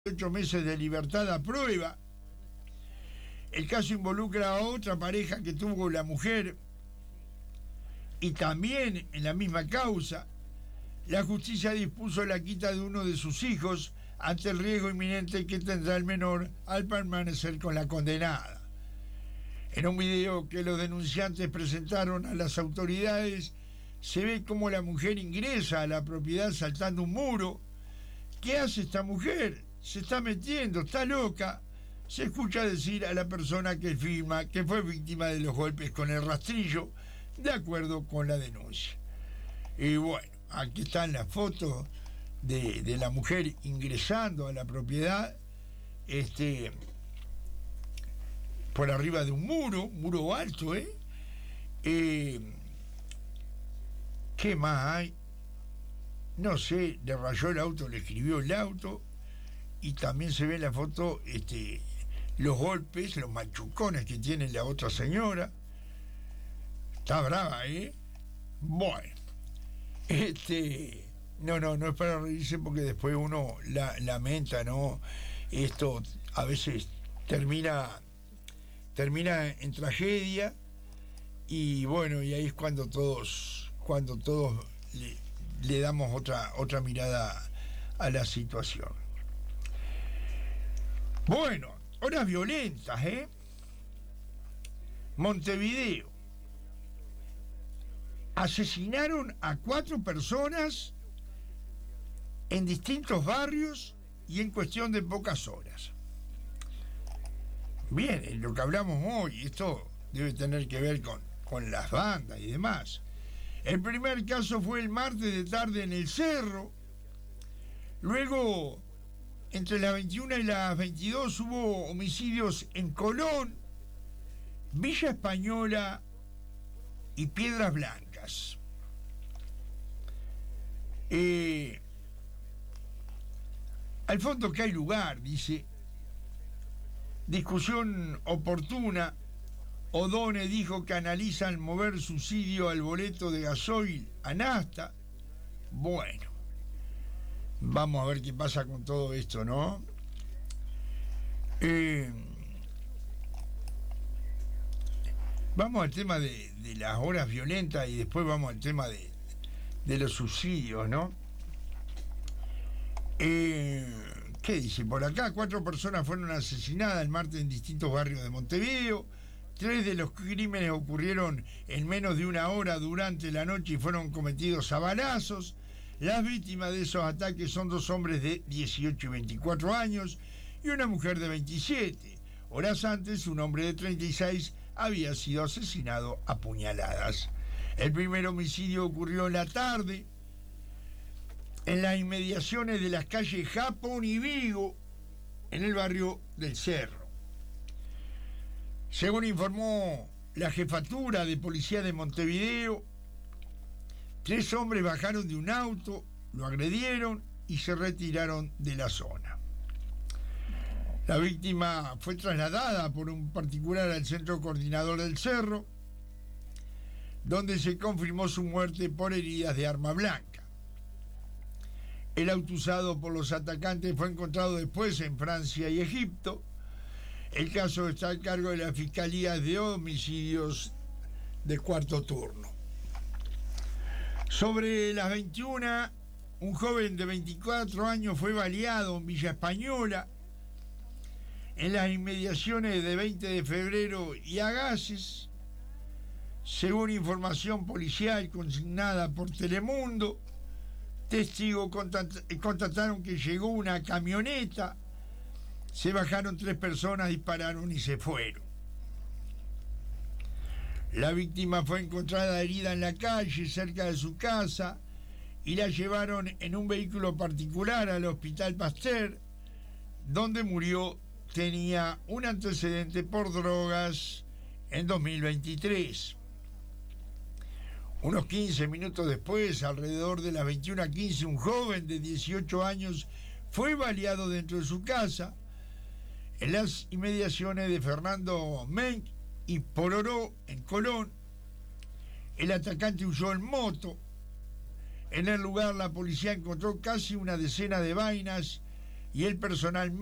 8 meses de libertad a prueba. El caso involucra a otra pareja que tuvo la mujer y también en la misma causa la justicia dispuso la quita de uno de sus hijos ante el riesgo inminente que tendrá el menor al permanecer con la condenada. En un video que los denunciantes presentaron a las autoridades se ve cómo la mujer ingresa a la propiedad saltando un muro. ¿Qué hace esta mujer? Se está metiendo, está loca. Se escucha decir a la persona que filma que fue víctima de los golpes con el rastrillo, de acuerdo con la denuncia. Y bueno, aquí están las fotos de la mujer ingresando a la propiedad, por arriba de un muro alto, ¿qué más hay? No sé, le rayó el auto, le escribió el auto. Y también se ve en la foto los golpes, los machucones que tiene la otra señora. Está brava, ¿eh? Bueno. No es para reírse porque después uno lamenta, ¿no? Esto a veces termina en tragedia. Y bueno, y ahí es cuando todos le damos otra mirada a la situación. Bueno, horas violentas, Montevideo. Asesinaron a 4 personas en distintos barrios y en cuestión de pocas horas. Bien, en lo que hablamos hoy, esto debe tener que ver con las bandas y demás. El primer caso fue el martes de tarde en el Cerro. Luego, entre las 21 y las 22 hubo homicidios en Colón, Villa Española y Piedras Blancas. Al fondo que hay lugar, dice. Discusión oportuna. O'Donnell dijo que analizan mover subsidio al boleto de gasoil a Nafta. Bueno. Vamos a ver qué pasa con todo esto, ¿no? Vamos al tema de las horas violentas y después vamos al tema de los subsidios, ¿no? ¿Qué dice? Por acá 4 personas fueron asesinadas el martes en distintos barrios de Montevideo. 3 de los crímenes ocurrieron en menos de una hora durante la noche y fueron cometidos a balazos. Las víctimas de esos ataques son 2 hombres de 18 y 24 años y una mujer de 27. Horas antes, un hombre de 36 había sido asesinado a puñaladas. El primer homicidio ocurrió en la tarde en las inmediaciones de las calles Japón y Vigo, en el barrio del Cerro. Según informó la jefatura de policía de Montevideo, 3 hombres bajaron de un auto, lo agredieron y se retiraron de la zona. La víctima fue trasladada por un particular al centro coordinador del Cerro, donde se confirmó su muerte por heridas de arma blanca. El auto usado por los atacantes fue encontrado después en Francia y Egipto. El caso está a cargo de la Fiscalía de Homicidios de cuarto turno. Sobre las 21, un joven de 24 años fue baleado en Villa Española, en las inmediaciones de 20 de febrero y Agassiz. Según información policial consignada por Telemundo, testigos constataron que llegó una camioneta, se bajaron 3 personas, dispararon y se fueron. La víctima fue encontrada herida en la calle, cerca de su casa, y la llevaron en un vehículo particular al Hospital Pasteur, donde murió. Tenía un antecedente por drogas en 2023. Unos 15 minutos después, alrededor de las 21:15, un joven de 18 años fue baleado dentro de su casa, en las inmediaciones de Fernando Menck y Pororó, en Colón. El atacante huyó en moto. En el lugar, la policía encontró casi una decena de vainas y él personalmente